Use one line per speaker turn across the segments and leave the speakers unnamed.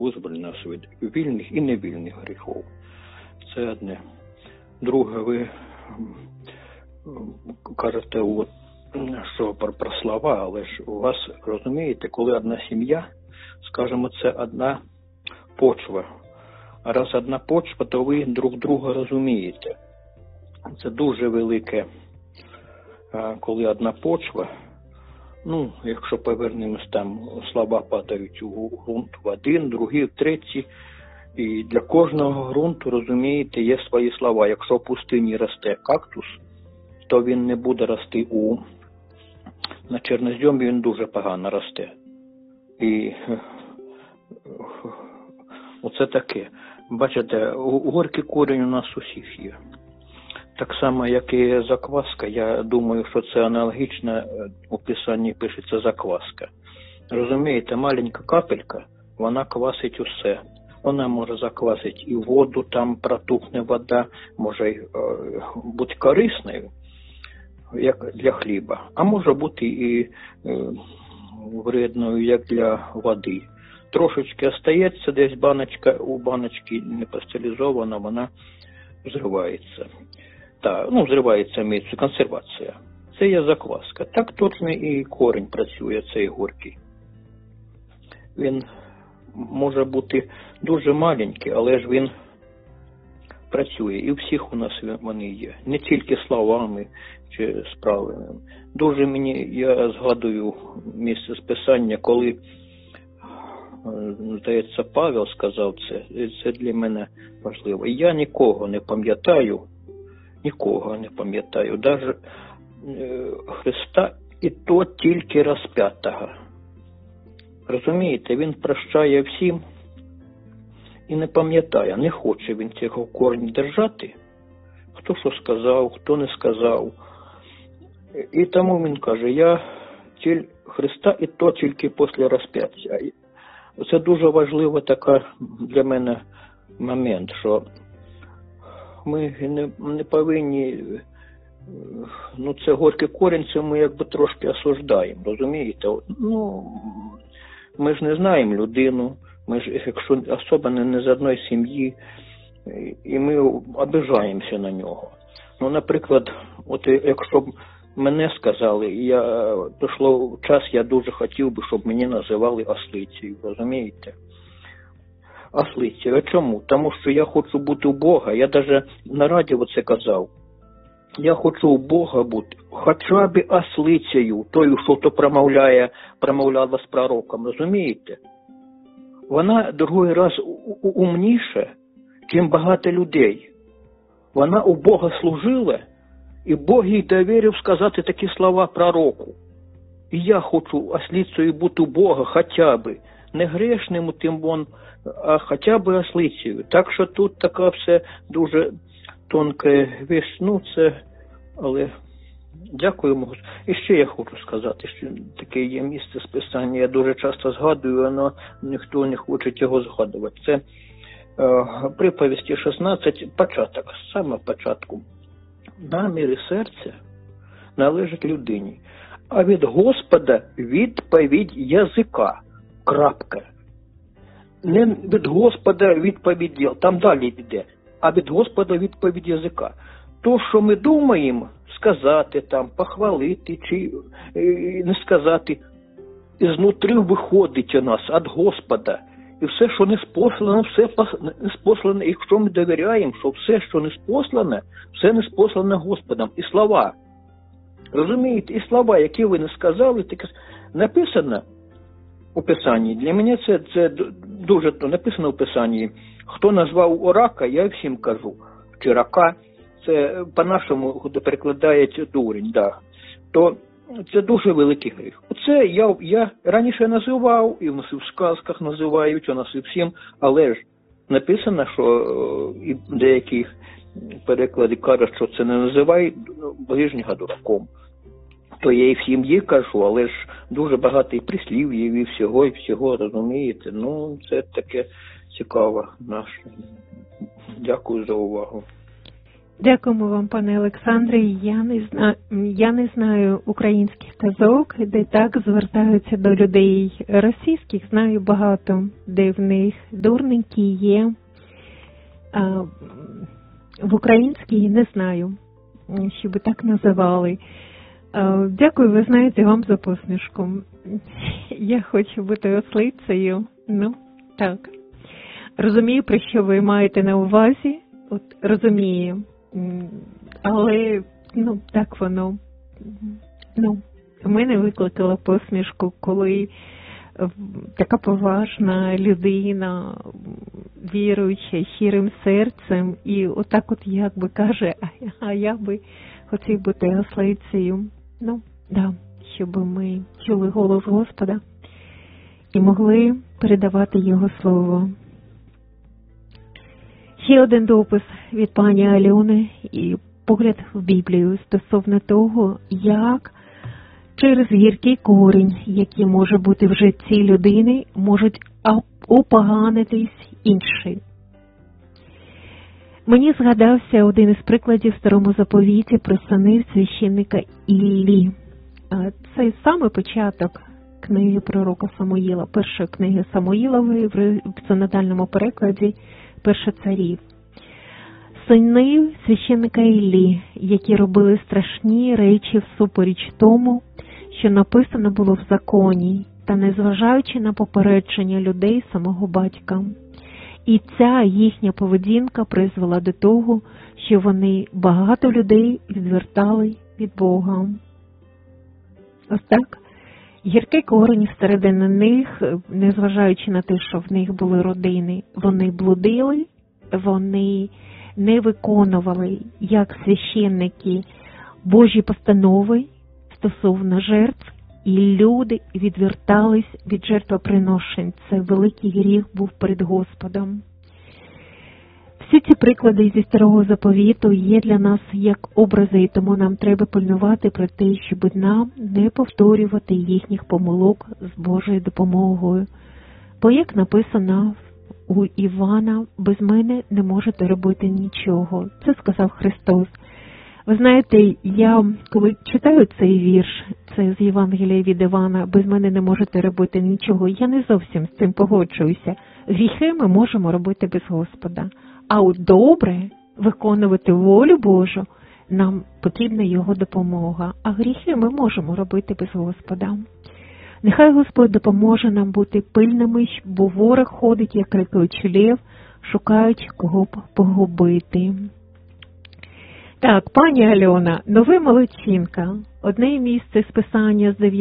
визволь нас від вільних і невільних гріхов. Це одне. Друге, ви кажете, от, що про слова, але ж у вас, розумієте, коли одна сім'я, скажімо, це одна почва. А раз одна почва, то ви друг друга розумієте. Це дуже велике, коли одна почва, ну, якщо повернемось, там слова падають у ґрунт в один, другий, в третій, і для кожного ґрунту, розумієте, є свої слова. Якщо в пустині росте кактус, то він не буде рости на чорноземі, він дуже погано росте. І оце таке. Бачите, горький корінь у нас усіх є. Так само, як і закваска, я думаю, що це аналогічно, у писанні пишеться закваска. Розумієте, маленька капелька, вона квасить усе. Вона може заквасити і воду, там протухне вода, може бути корисною, як для хліба, а може бути і вредною, як для води. Трошечки остається десь баночка, у баночки не пастеризована, вона взривається. Взривається міць, консервація. Це є закваска. Так точно і корінь працює, цей горький. Він може бути дуже маленький, але ж він працює. І у всіх у нас вони є. Не тільки словами чи справами. Дуже я згадую місце з писання, коли, здається, Павел сказав це. Це для мене важливо. Я нікого не пам'ятаю, навіть Христа, і то тільки розп'ятого. Розумієте, він прощає всім і не пам'ятає, не хоче він цього корня держати, хто що сказав, хто не сказав. І тому він каже, я Христа і то тільки після розп'яття. Це дуже важливий такий для мене момент, що ми не повинні, це горький корінь, це ми якби трошки осуждаємо, розумієте? Ми ж не знаємо людину, ми ж, якщо особливо не з одної сім'ї, і ми обижаємося на нього. Наприклад, от якщо б мене сказали, прийшло час, я дуже хотів би, щоб мені називали ослицею, розумієте? Ослицею. А чому? Тому що я хочу бути у Бога, я навіть на радіо це казав. Я хочу у Бога бути, хоча б ослицею, тою, що то промовляла з пророком, розумієте? Вона другий раз умніша, чим багато людей. Вона у Бога служила, і Бог їй довірив сказати такі слова пророку. І я хочу ослицею бути у Бога хоча б, не грешним тим а хоча б ослицею. Так що тут така все дуже тонка віч, але дякуємо. І ще я хочу сказати, що таке є місце з писання, я дуже часто згадую, але ніхто не хоче його згадувати. Це приповісті 16, початок, саме початку. Наміри серця належать людині, а від Господа відповідь язика. Крапка. Не від Господа відповідь діл, там далі йде, а від Господа відповідь язика. То, що ми думаємо сказати там, похвалити чи не сказати, ізнутрі виходить у нас від Господа. І все, що не спослано, все не спослане. І якщо ми довіряємо, що все, що не спослане, все не спослане Господом. І слова. Розумієте? І слова, які ви не сказали, таке написано у Писанні. Для мене це дуже написано у Писанні. Хто назвав рака, я всім кажу. Чи рака, це по-нашому перекладається дурень, да. То це дуже великий гріх. Оце я раніше називав, і в нас і в сказках називають, у нас і всім, але ж написано, що і деякі переклади кажуть, що це не називають ближнього дураком. То я і всім їй кажу, але ж дуже багато і прислів'їв, і всього, розумієте. Це таке цікаво наше. Дякую за увагу.
Дякуємо вам, пане Олександре. Я не знаю українських казок, де так звертаються до людей російських. Знаю багато, де в них дурненькі є. А в українській не знаю, щоб так називали. Дякую, ви знаєте, вам за посмішку. Я хочу бути ослицею. Ну, так. Розумію, про що ви маєте на увазі. От, розумію. Але, так воно. В мене викликало посмішку, коли така поважна людина, віруюча, щирим серцем, і отак от якби каже, а я би хотів бути ослицею. Щоб ми чули голос Господа і могли передавати Його Слово. Ще один допис від пані Альони і погляд в Біблію стосовно того, як через гіркий корінь, який може бути в житті людини, можуть опоганитись інші. Мені згадався один із прикладів в Старому Заповіті про синів священника Іллі. Це саме початок книги пророка Самуїла, першої книги Самуїлової в синодальному перекладі «Перших царів». Сини священника Іллі, які робили страшні речі всупереч тому, що написано було в законі, та незважаючи на попередження людей самого батька. І ця їхня поведінка призвела до того, що вони багато людей відвертали від Бога. Ось так. Гіркий корінь всередині них, незважаючи на те, що в них були родини, вони блудили, вони не виконували, як священники, Божі постанови стосовно жертв, і люди відвертались від жертвоприношень. Це великий гріх був перед Господом. Всі ці приклади зі Старого Заповіту є для нас як образи, і тому нам треба пильнувати про те, щоб нам не повторювати їхніх помилок з Божою допомогою. Бо, як написано у Івана, без мене не можете робити нічого. Це сказав Христос. Ви знаєте, я коли читаю цей вірш, це з Євангелія від Івана, без мене не можете робити нічого, я не зовсім з цим погоджуюся. Гріхи ми можемо робити без Господа. А от добре виконувати волю Божу, нам потрібна Його допомога. А гріхи ми можемо робити без Господа. Нехай Господь допоможе нам бути пильними, бо ворог ходить, як рикаючий лев, шукають кого б погубити. Так, пані Альона, ви молодчинка. Одне місце з писання з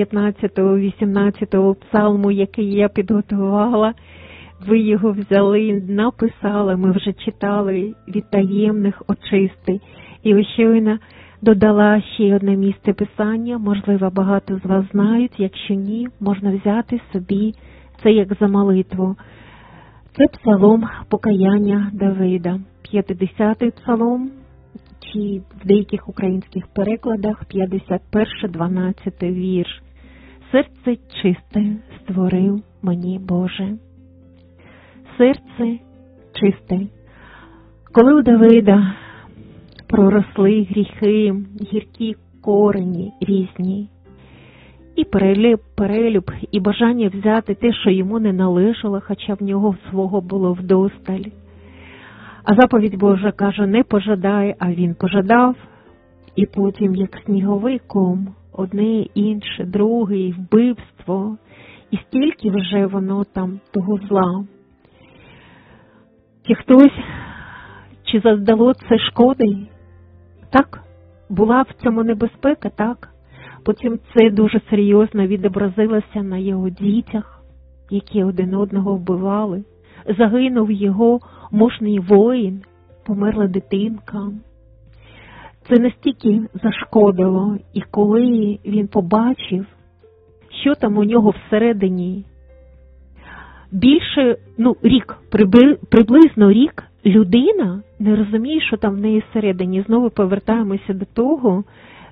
19-18 псалму, який я підготувала, ви його взяли, написали, ми вже читали від таємних очисти. І ось щойно додала ще одне місце писання, можливо, багато з вас знають, якщо ні, можна взяти собі це як за молитву. Це псалом покаяння Давида, 50-й псалом, чи в деяких українських перекладах 51-12 вірш. Серце чисте створив мені Боже. Серце чисте. Коли у Давида проросли гріхи, гіркі корені різні, і перелюб, і бажання взяти те, що йому не належало, хоча в нього свого було вдосталь. А заповідь Божа каже, не пожадай, а він пожадав, і потім, як сніговий ком, одне, інше, друге, вбивство, і стільки вже воно там того зла. Чи заздало це шкоди? Так, була в цьому небезпека, так. Потім це дуже серйозно відобразилося на його дітях, які один одного вбивали. Загинув його мужній воїн, померла дитинка. Це настільки зашкодило, і коли він побачив, що там у нього всередині, більше, рік, приблизно рік, людина не розуміє, що там в неї всередині. Знову повертаємося до того,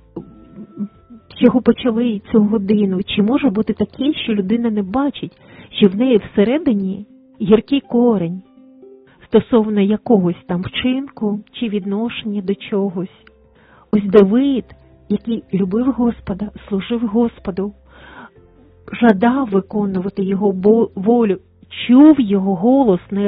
з чого почали цю годину. Чи може бути таке, що людина не бачить, що в неї всередині гіркий корінь, стосовно якогось там вчинку чи відношення до чогось. Ось Давид, який любив Господа, служив Господу, жадав виконувати його волю, чув його голос,